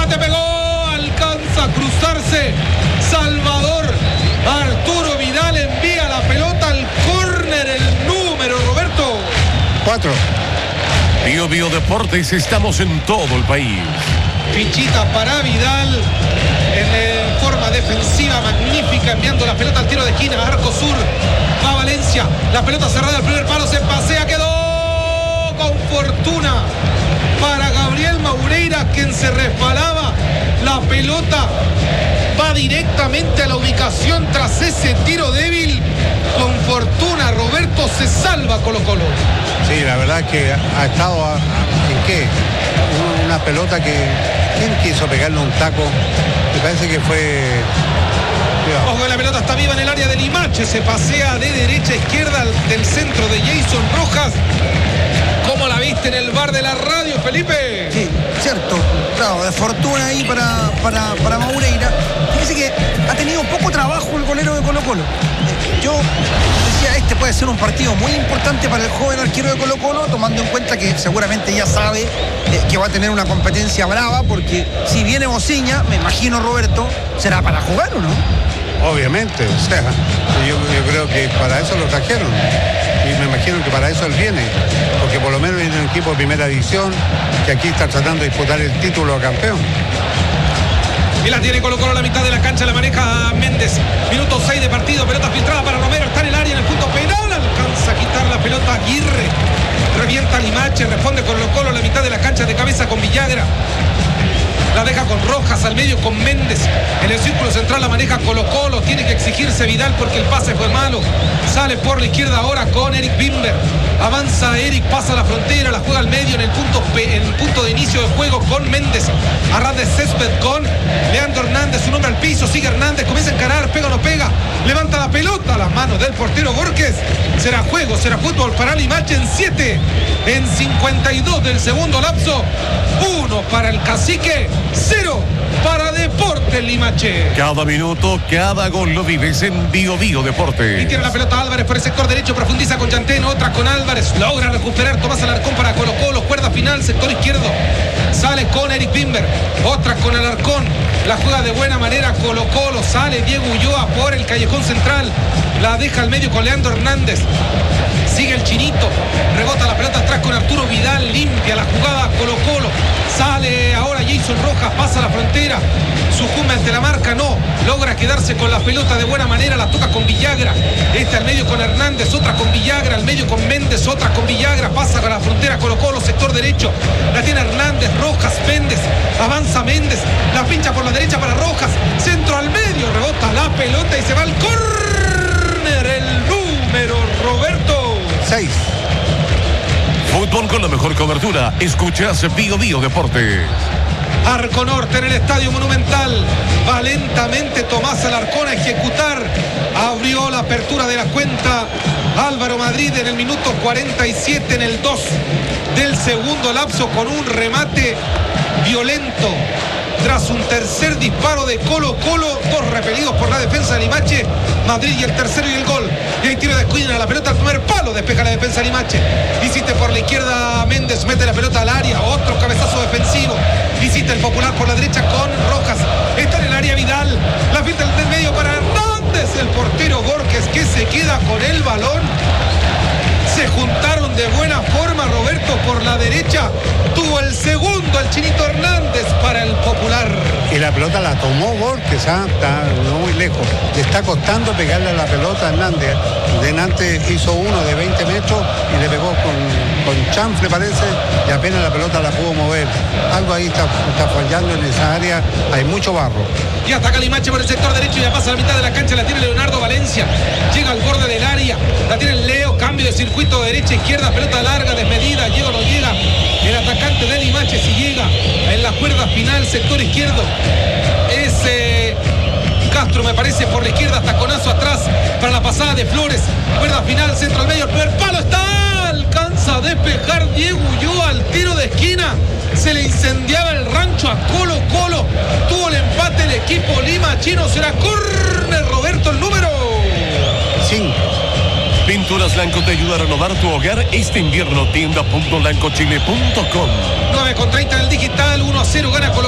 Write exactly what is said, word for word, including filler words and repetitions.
remate, pegó, alcanza a cruzarse. Salvador Arturo Vidal envía la pelota al córner, el número, Roberto. Cuatro. Bio Bio Deportes, estamos en todo el país. Fichita para Vidal en eh, forma defensiva magnífica, enviando la pelota al tiro de esquina, arco sur, va Valencia, la pelota cerrada al primer palo, se pasea, quedó con fortuna para Gabriel Maureira, quien se resbalaba. La pelota va directamente a la ubicación tras ese tiro débil. Con fortuna, Roberto, se salva Colo Colo. Sí, la verdad es que ha estado a, a, ¿en qué? Una, una pelota que... ¿Quién quiso pegarle un taco? Me parece que fue... Cuidado. Ojo, la pelota está viva en el área de Limache. Se pasea de derecha a izquierda del centro de Jason Rojas. ¿Cómo la viste en el bar de la radio, Felipe? Sí, cierto. Claro, de fortuna ahí para, para, para Maureira. Fíjese que ha tenido poco trabajo el golero de Colo Colo. Yo decía, este puede ser un partido muy importante para el joven arquero de Colo Colo, tomando en cuenta que seguramente ya sabe eh, que va a tener una competencia brava, porque si viene Mociña, me imagino, Roberto, será para jugar, ¿o no? Obviamente, o sea, yo, yo creo que para eso lo trajeron. Y me imagino que para eso él viene, porque por lo menos viene un equipo de primera división que aquí está tratando de disputar el título de campeón. Y la tiene Colo Colo a la mitad de la cancha, la maneja Méndez. Minuto seis de partido, pelota filtrada para Romero, está en el área, en el punto penal, alcanza a quitar la pelota Aguirre. Revienta Limache, responde Colo Colo a la mitad de la cancha, de cabeza con Villagra. La deja con Rojas, al medio con Méndez. En el círculo central la maneja Colo Colo. Tiene que exigirse Vidal porque el pase fue malo. Sale por la izquierda ahora con Eric Bimber. Avanza Eric, pasa la frontera, la juega al medio en el punto, en el punto de inicio de juego con Méndez. Arras de césped con Leandro Hernández, su nombre al piso, sigue Hernández, comienza a encarar, pega o no pega. Levanta la pelota a las manos del portero Borges. Será juego, será fútbol para Limache en siete, en cincuenta y dos del segundo lapso. uno para el Cacique, cero para Deportes Limache. Cada minuto, cada gol lo vives en Bio Bio Deportes. Y tiene la pelota Álvarez por el sector derecho, profundiza con Yantén, otra con Álvarez, logra recuperar Tomás Alarcón para Colo Colo, cuerda final, sector izquierdo, sale con Eric Bimber, otra con Alarcón, la juega de buena manera Colo Colo, sale Diego Ulloa por el callejón central, la deja al medio con Leandro Hernández, sigue el Chinito, rebota la pelota atrás con Arturo Vidal, limpia la jugada Colo Colo, sale ahora Jason Rojas, pasa la frontera, sucumbe ante la marca, no, logra quedarse con la pelota de buena manera, la toca con Villagra, este al medio con Hernández, otra con Villagra, al medio con Méndez, otra con Villagra, pasa con la frontera Colo Colo, sector derecho, la tiene Hernández, Rojas, Méndez, avanza Méndez, la pincha por la derecha para Rojas, centro al medio, rebota la pelota y se va al córner, el número, Roberto. Seis. Fútbol con la mejor cobertura. Escuchas Bio Bio Deportes. Arco Norte en el Estadio Monumental. Va lentamente Tomás Alarcón a ejecutar. Abrió la apertura de la cuenta Álvaro Madrid en el minuto cuarenta y siete, en el dos del segundo lapso, con un remate violento. Tras un tercer disparo de Colo Colo, dos repelidos por la defensa de Limache, Madrid y el tercero y el gol. Y ahí tiro de Escuina, la pelota al primer palo, despeja la defensa de Limache. Visite por la izquierda Méndez, mete la pelota al área, otro cabezazo defensivo. Visita el Popular por la derecha con Rojas. Está en el área Vidal, la finta del medio para Hernández, el portero Borges, que se queda con el balón. Se juntaron de buena forma, Roberto, por la derecha. Tuvo el segundo el Chinito Hernández para el Popular. Y la pelota la tomó Borges, ¿ah? Está no muy lejos. Le está costando pegarle a la pelota a Hernández. Delante hizo uno de veinte metros y le pegó con, con chanfle, parece, y apenas la pelota la pudo mover. Algo ahí está, está fallando en esa área. Hay mucho barro. Y ataca Limache por el sector derecho y ya pasa a la mitad de la cancha. La tiene Leonardo Valencia. Llega al borde del área. La tiene Leo. Cambio de circuito derecha, izquierda. Pelota larga, desmedida. Llega o no llega. El atacante de Limache si llega en la cuerda final, sector izquierdo. Es eh, Castro, me parece, por la izquierda. Taconazo atrás para la pasada de Flores. Cuerda final, centro al medio. El primer palo está. Alcanza a despejar Diego Ulloa al tiro de esquina. Se le incendiaba el rancho a Colo Colo. Tuvo el empate el equipo limachino. Será córner, Roberto, el número cinco. Pinturas Blanco te ayuda a renovar tu hogar este invierno. Tienda punto blanco chile punto com. nueve con treinta en el digital. uno a cero gana Colo